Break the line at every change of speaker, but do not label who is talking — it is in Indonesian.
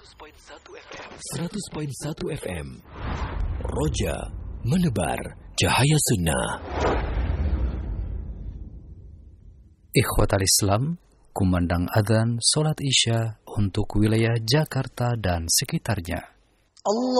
100.1 FM. Roja menebar cahaya sunnah.
Ikhwatal Islam, kumandang adzan salat Isya untuk wilayah Jakarta dan sekitarnya.